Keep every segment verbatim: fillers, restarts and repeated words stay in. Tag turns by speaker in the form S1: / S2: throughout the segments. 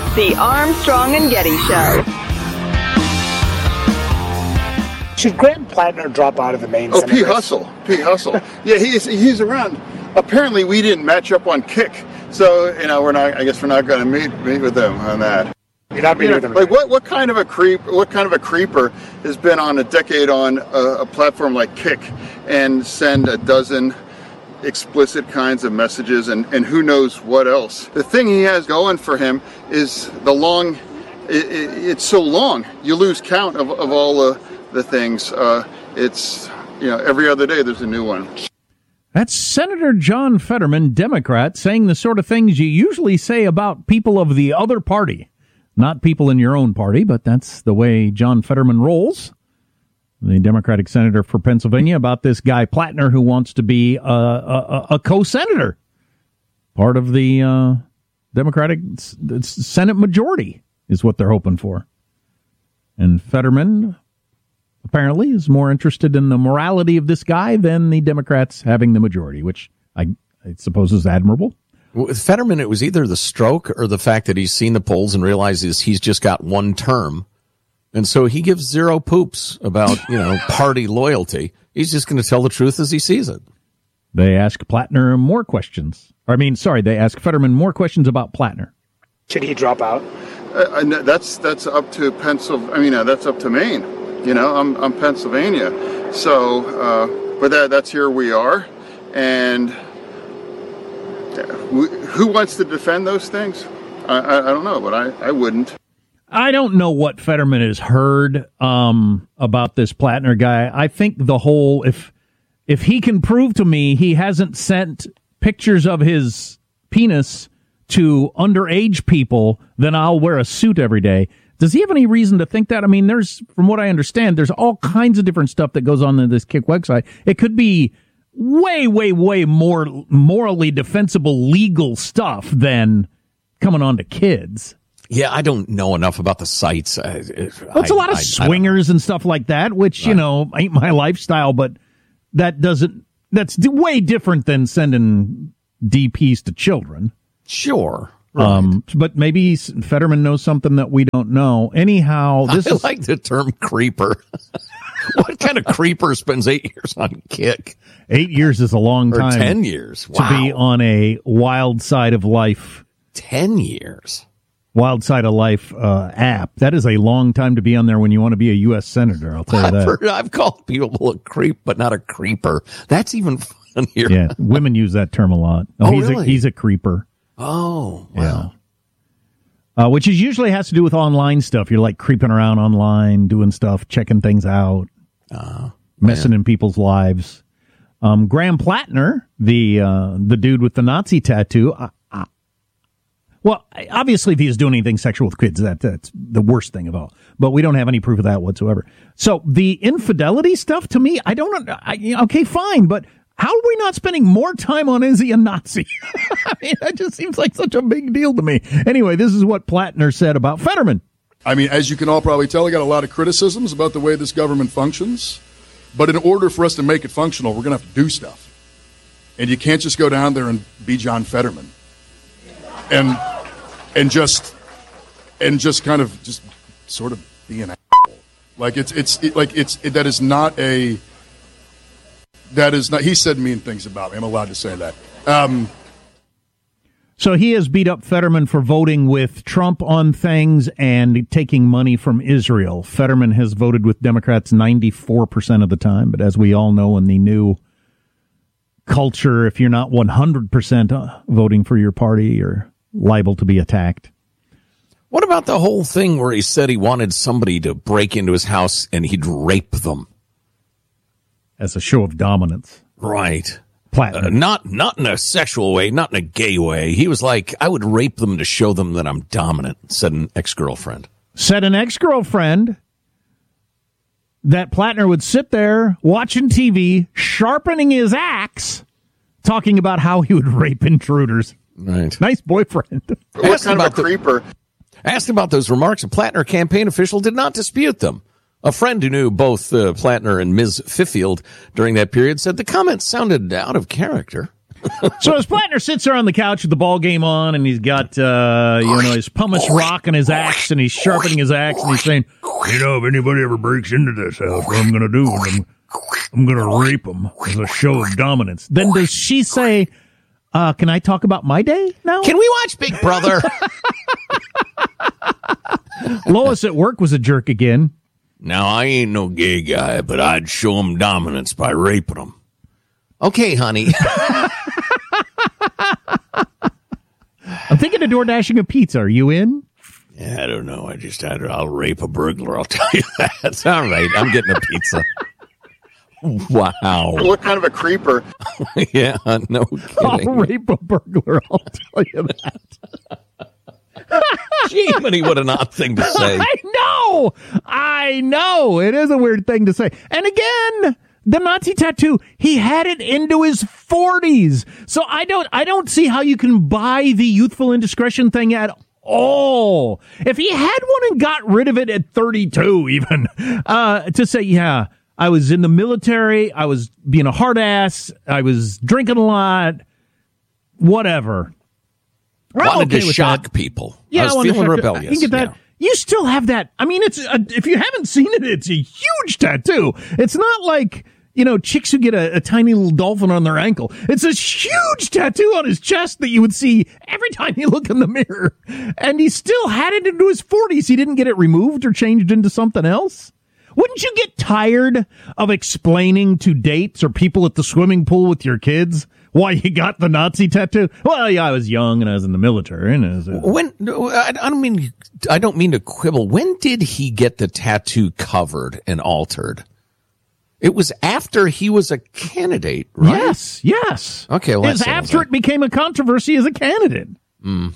S1: The Armstrong and Getty Show.
S2: Should Graham Plattner drop out of the main?
S3: Oh, P. Hustle. P. Hustle. Yeah, he's he's around. Apparently, we didn't match up on Kick, so you know we're not. I guess we're not going to meet meet with them on that.
S2: You're not meeting
S3: you
S2: with
S3: know,
S2: them.
S3: Like what? What kind of a creep? What kind of a creeper has been on a decade on a, a platform like Kick and send a dozen explicit kinds of messages and, and who knows what else? The thing he has going for him is the long. It, it, it's so long, you lose count of of all the. the things. Uh, it's, you know, every other day there's a new one.
S4: That's Senator John Fetterman, Democrat, saying the sort of things you usually say about people of the other party. Not people in your own party, but that's the way John Fetterman rolls. The Democratic senator for Pennsylvania, about this guy Plattner who wants to be a, a, a co-senator. Part of the uh, Democratic Senate majority is what they're hoping for. And Fetterman apparently is more interested in the morality of this guy than the Democrats having the majority, which I, I suppose is admirable.
S5: With Fetterman, it was either the stroke or the fact that he's seen the polls and realizes he's just got one term. And so he gives zero poops about, you know, party loyalty. He's just going to tell the truth as he sees it.
S4: They ask Plattner more questions. I mean, sorry, they ask Fetterman more questions about Plattner.
S2: Should he drop out?
S3: Uh, and that's that's up to Pennsylvania. I mean, uh, that's up to Maine. You know, I'm I'm Pennsylvania, so uh, but that that's here we are, and we, who wants to defend those things? I, I, I don't know, but I, I wouldn't.
S4: I don't know what Fetterman has heard um, about this Plattner guy. I think the whole if if he can prove to me he hasn't sent pictures of his penis to underage people, then I'll wear a suit every day. Does he have any reason to think that? I mean, there's, from what I understand, there's all kinds of different stuff that goes on in this Kick website. It could be way, way, way more morally defensible legal stuff than coming on to kids.
S5: Yeah, I don't know enough about the sites. I,
S4: well, it's a lot of I, swingers I and stuff like that, which, right. you know, ain't my lifestyle, but that doesn't, that's way different than sending D Ps to children.
S5: Sure. Right.
S4: Um, but maybe Fetterman knows something that we don't know. Anyhow, this
S5: I
S4: is
S5: like the term creeper. What kind of creeper spends eight years on Kick?
S4: Eight years is a long time.
S5: Or ten years. Wow.
S4: To be on a wild side of life.
S5: Ten years.
S4: Wild Side of Life uh, app. That is a long time to be on there when you want to be a U S senator. I'll tell you
S5: I've
S4: that.
S5: Heard, I've called people a creep, but not a creeper. That's even funnier.
S4: Yeah, women use that term a lot. Oh,
S5: oh
S4: he's
S5: really?
S4: a, he's a creeper.
S5: Oh, wow.
S4: Yeah. Uh, which is usually has to do with online stuff. You're like creeping around online, doing stuff, checking things out, uh, messing in people's lives. Um, Graham Plattner, the uh, the dude with the Nazi tattoo. Uh, uh, well, obviously, if he's doing anything sexual with kids, that that's the worst thing of all. But we don't have any proof of that whatsoever. So the infidelity stuff, to me, I don't. I, okay, fine, but. How are we not spending more time on is he a Nazi? I mean, that just seems like such a big deal to me. Anyway, this is what Plattner said about Fetterman.
S6: I mean, as you can all probably tell, I got a lot of criticisms about the way this government functions. But in order for us to make it functional, we're going to have to do stuff. And you can't just go down there and be John Fetterman. And and just and just kind of just sort of be an asshole. Like it's it's it, like it's it, that is not a That is not. He said mean things about me. I'm allowed to say that. Um,
S4: so he has beat up Fetterman for voting with Trump on things and taking money from Israel. Fetterman has voted with Democrats ninety-four percent of the time, but as we all know in the new culture, if you're not one hundred percent voting for your party, you're liable to be attacked.
S5: What about the whole thing where he said he wanted somebody to break into his house and he'd rape them?
S4: As a show of dominance.
S5: Right.
S4: Platinum.
S5: Uh, not not in a sexual way, not in a gay way. He was like, I would rape them to show them that I'm dominant, said an ex-girlfriend.
S4: Said an ex-girlfriend that Plattner would sit there watching T V, sharpening his axe, talking about how he would rape intruders.
S5: Right.
S4: Nice boyfriend.
S3: What kind of a creeper?
S5: The, asked about those remarks, a Plattner campaign official did not dispute them. A friend who knew both uh, Plattner and Miz Fiffield during that period said the comments sounded out of character.
S4: So as Plattner sits there on the couch with the ball game on, and he's got, uh, you know, his pumice rock and his axe, and he's sharpening his axe, and he's saying, you know, if anybody ever breaks into this house, what I'm going to do is I'm, I'm going to rape them as a show of dominance. Then does she say, uh, can I talk about my day now?
S5: Can we watch Big Brother?
S4: Lois at work was a jerk again.
S5: Now, I ain't no gay guy, but I'd show him dominance by raping them. Okay, honey.
S4: I'm thinking of door dashing a pizza. Are you in?
S5: Yeah, I don't know. I just, I, I'll rape a burglar. I'll tell you that. It's all right. I'm getting a pizza. Wow.
S3: What kind of a creeper?
S5: Yeah, no kidding.
S4: I'll rape a burglar. I'll tell you that.
S5: Gee, Jiminy, what an odd thing to say.
S4: I know. I know. It is a weird thing to say. And again, the Nazi tattoo, he had it into his forties. So I don't, I don't see how you can buy the youthful indiscretion thing at all. If he had one and got rid of it at thirty-two even, uh, to say, yeah, I was in the military, I was being a hard ass, I was drinking a lot, whatever. I'm
S5: Wanted
S4: okay
S5: to
S4: with
S5: shock
S4: that.
S5: people.
S4: Yeah,
S5: I was
S4: I
S5: feeling
S4: shock-
S5: rebellious.
S4: I can get that.
S5: Yeah.
S4: You still have that. I mean, it's a, if you haven't seen it, it's a huge tattoo. It's not like, you know, chicks who get a, a tiny little dolphin on their ankle. It's a huge tattoo on his chest that you would see every time you look in the mirror. And he still had it into his forties. He didn't get it removed or changed into something else. Wouldn't you get tired of explaining to dates or people at the swimming pool with your kids why you got the Nazi tattoo? Well, yeah, I was young and I was in the military. And I was, uh,
S5: When I don't mean I don't mean to quibble. When did he get the tattoo covered and altered? It was after he was a candidate, right?
S4: Yes, yes.
S5: Okay, well,
S4: it was
S5: that's
S4: after it became a controversy as a candidate.
S5: Mm.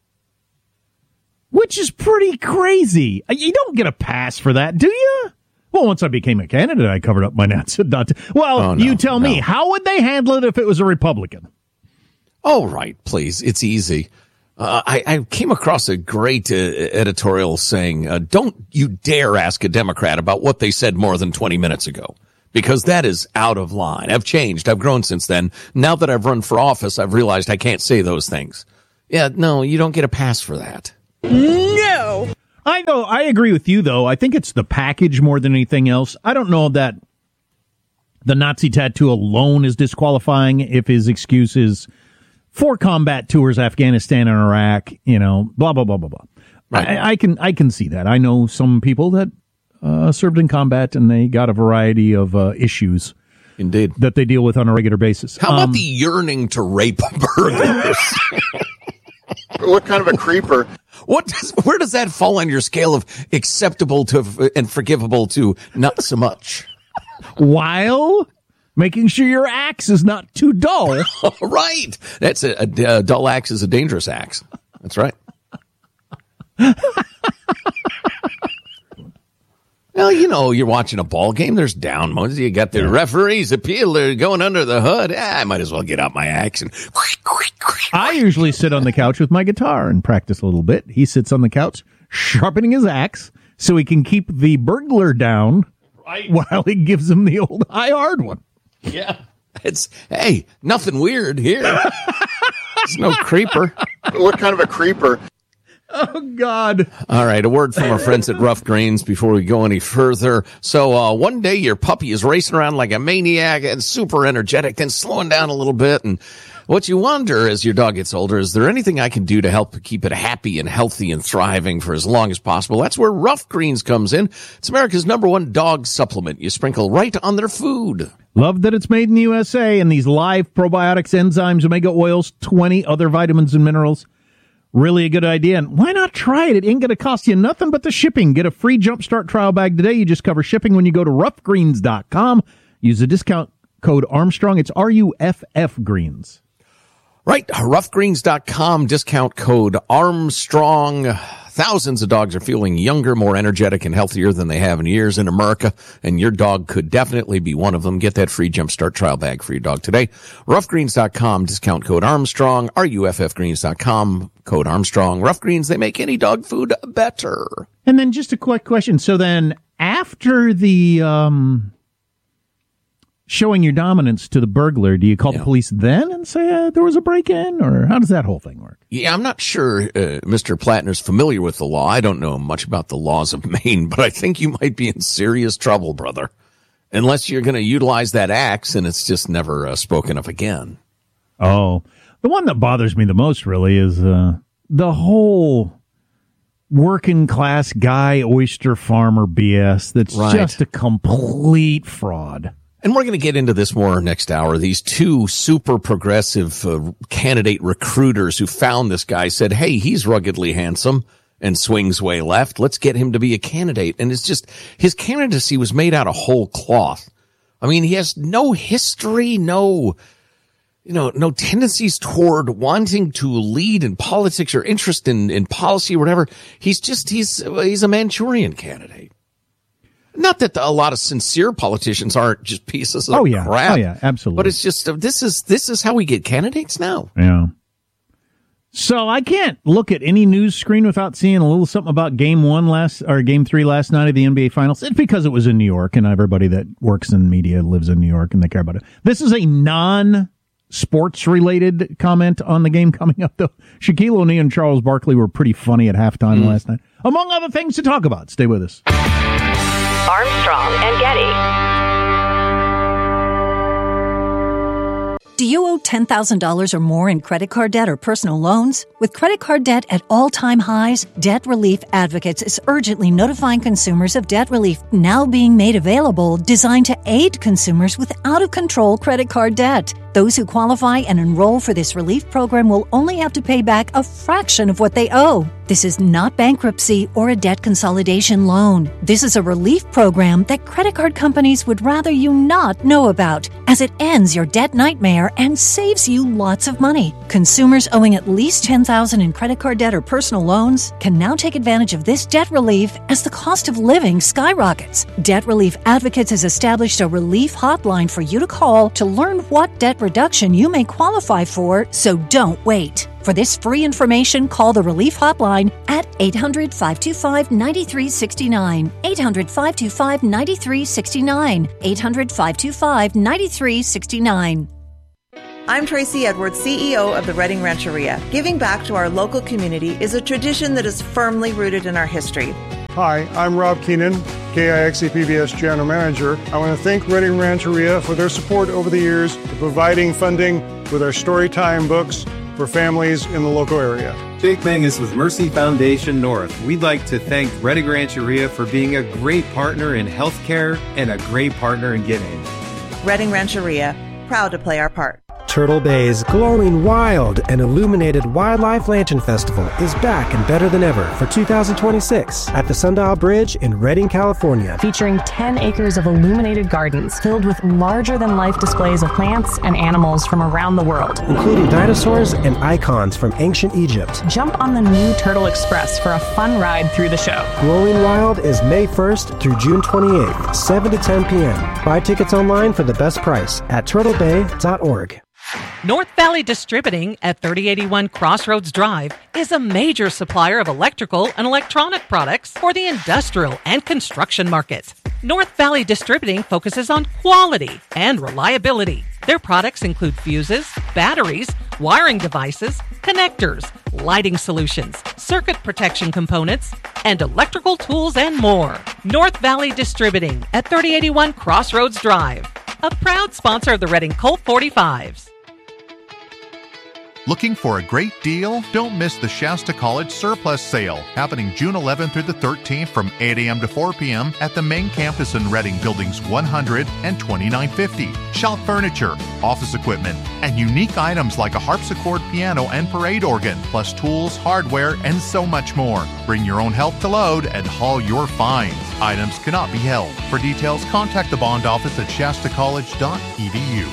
S4: Which is pretty crazy. You don't get a pass for that, do you? Well, once I became a candidate, I covered up my Nazi. Well,
S5: Oh, no,
S4: you tell me,
S5: no.
S4: how would they handle it if it was a Republican?
S5: Oh, right, please. It's easy. Uh, I, I came across a great uh, editorial saying, uh, don't you dare ask a Democrat about what they said more than twenty minutes ago, because that is out of line. I've changed. I've grown since then. Now that I've run for office, I've realized I can't say those things. Yeah, no, you don't get a pass for that.
S1: No.
S4: I know. I agree with you, though. I think it's the package more than anything else. I don't know that the Nazi tattoo alone is disqualifying if his excuse is for combat tours, Afghanistan and Iraq, you know, blah, blah, blah, blah, blah.
S5: Right.
S4: I, I can I can see that. I know some people that uh, served in combat and they got a variety of uh, issues
S5: Indeed.
S4: that they deal with on a regular basis.
S5: How about
S4: Um,
S5: the yearning to rape burglars?
S3: What kind of a creeper?
S5: What does, where does that fall on your scale of acceptable to and forgivable to not so much?
S4: while making sure your axe is not too dull.
S5: Right. That's a, a, a dull axe is a dangerous axe. That's right. Well, you know, you're watching a ball game. There's down modes. You got the referee's appeal. They're going under the hood. Ah, I might as well get out my axe and.
S4: I usually sit on the couch with my guitar and practice a little bit. He sits on the couch sharpening his axe so he can keep the burglar down right, while he gives him the old high hard one.
S5: Yeah. It's, hey, nothing weird here. It's no creeper.
S3: What kind of a creeper?
S4: Oh, God.
S5: All right, a word from our friends at Rough Greens before we go any further. So uh, one day your puppy is racing around like a maniac and super energetic, then slowing down a little bit. And what you wonder as your dog gets older, is there anything I can do to help keep it happy and healthy and thriving for as long as possible? That's where Rough Greens comes in. It's America's number one dog supplement. You sprinkle right on their food.
S4: Love that it's made in the U S A, and these live probiotics, enzymes, omega oils, twenty other vitamins and minerals. Really a good idea. And why not try it? It ain't going to cost you nothing but the shipping. Get a free Jumpstart trial bag today. You just cover shipping when you go to rough greens dot com. Use the discount code Armstrong. It's R U F F Greens.
S5: Right, rough greens dot com, discount code Armstrong. Thousands of dogs are feeling younger, more energetic, and healthier than they have in years in America, and your dog could definitely be one of them. Get that free Jumpstart trial bag for your dog today. rough greens dot com, discount code Armstrong, R U F F greens dot com, code Armstrong. Rough Greens, they make any dog food better.
S4: And then just a quick question. So then after the um, showing your dominance to the burglar, do you call
S5: yeah.
S4: the police then and say uh, there was a break-in, or how does that whole thing work?
S5: Yeah, I'm not sure uh, Mister Plattner's familiar with the law. I don't know much about the laws of Maine, but I think you might be in serious trouble, brother, unless you're going to utilize that axe and it's just never uh, spoken of again.
S4: Oh, the one that bothers me the most really is uh, the whole working class guy oyster farmer B S that's
S5: right.
S4: just a complete fraud.
S5: And we're going to get into this more next hour. These two super progressive uh, candidate recruiters who found this guy said, hey, he's ruggedly handsome and swings way left. Let's get him to be a candidate. And it's just, his candidacy was made out of whole cloth. I mean, he has no history, no, you know, no tendencies toward wanting to lead in politics or interest in, in policy or whatever. He's just, he's, he's a Manchurian candidate. Not that the, a lot of sincere politicians aren't just pieces of
S4: oh, yeah.
S5: crap.
S4: Oh, yeah, absolutely.
S5: But it's just, this is, this is how we get candidates now.
S4: Yeah. So I can't look at any news screen without seeing a little something about game one last, or game three last night of the N B A Finals. It's because it was in New York, and everybody that works in media lives in New York, and they care about it. This is a non-sports related comment on the game coming up, though. Shaquille O'Neal and Charles Barkley were pretty funny at halftime mm. last night. Among other things to talk about. Stay with us.
S1: Armstrong and Getty.
S7: Do you owe ten thousand dollars or more in credit card debt or personal loans? With credit card debt at all-time highs, Debt Relief Advocates is urgently notifying consumers of debt relief now being made available, designed to aid consumers with out-of-control credit card debt. Those who qualify and enroll for this relief program will only have to pay back a fraction of what they owe. This is not bankruptcy or a debt consolidation loan. This is a relief program that credit card companies would rather you not know about, as it ends your debt nightmare and saves you lots of money. Consumers owing at least ten thousand dollars in credit card debt or personal loans can now take advantage of this debt relief as the cost of living skyrockets. Debt Relief Advocates has established a relief hotline for you to call to learn what debt reduction you may qualify for, so don't wait. For this free information, call the Relief Hotline at eight hundred, five two five, nine three six nine, eight hundred, five two five, nine three six nine, eight hundred, five two five, nine three six nine.
S8: I'm Tracy Edwards, C E O of the Redding Rancheria. Giving back to our local community is a tradition that is firmly rooted in our history.
S9: Hi, I'm Rob Keenan, K I X E P B S General Manager. I want to thank Redding Rancheria for their support over the years, providing funding with our Storytime books for families in the local area.
S10: Jake Mangus with Mercy Foundation North. We'd like to thank Redding Rancheria for being a great partner in healthcare and a great partner in giving.
S8: Redding Rancheria, proud to play our part.
S11: Turtle Bay's glowing wild and illuminated Wildlife Lantern Festival is back and better than ever for two thousand twenty-six at the Sundial Bridge in Redding, California.
S12: Featuring ten acres of illuminated gardens filled with larger-than-life displays of plants and animals from around the world,
S11: including dinosaurs and icons from ancient Egypt.
S12: Jump on the new Turtle Express for a fun ride through the show.
S11: Glowing Wild is May first through June twenty-eighth, seven to ten p.m. Buy tickets online for the best price at turtle bay dot org.
S13: North Valley Distributing at thirty eighty-one Crossroads Drive is a major supplier of electrical and electronic products for the industrial and construction market. North Valley Distributing focuses on quality and reliability. Their products include fuses, batteries, wiring devices, connectors, lighting solutions, circuit protection components, and electrical tools and more. North Valley Distributing at thirty eighty-one Crossroads Drive, a proud sponsor of the Redding Colt forty-fives.
S14: Looking for a great deal? Don't miss the Shasta College Surplus Sale, happening June eleventh through the thirteenth from eight a.m. to four p.m. at the main campus in Redding, Buildings one hundred and twenty-nine fifty. Shop furniture, office equipment, and unique items like a harpsichord piano and parade organ, plus tools, hardware, and so much more. Bring your own help to load and haul your finds. Items cannot be held. For details, contact the bond office at shasta college dot e d u.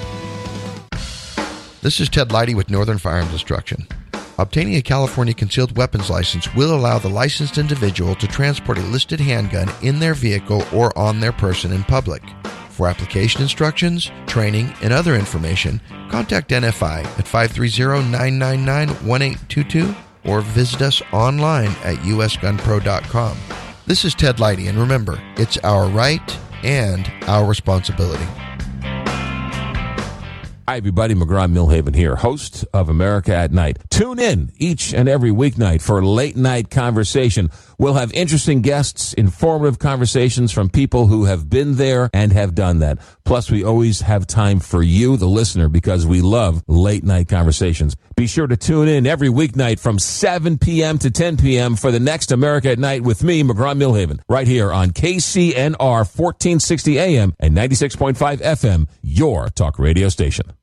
S15: This is Ted Leidy with Northern Firearms Instruction. Obtaining a California concealed weapons license will allow the licensed individual to transport a listed handgun in their vehicle or on their person in public. For application instructions, training, and other information, contact N F I at five three zero, nine nine nine, one eight two two or visit us online at u s gun pro dot com. This is Ted Leidy, and remember, it's our right and our responsibility.
S16: Hi, everybody. McGraw Millhaven here, host of America at Night. Tune in each and every weeknight for Late Night Conversation. We'll have interesting guests, informative conversations from people who have been there and have done that. Plus, we always have time for you, the listener, because we love late night conversations. Be sure to tune in every weeknight from seven p.m. to ten p.m. for the next America at Night with me, McGraw Millhaven, right here on K C N R fourteen sixty A M and ninety-six point five F M, your talk radio station.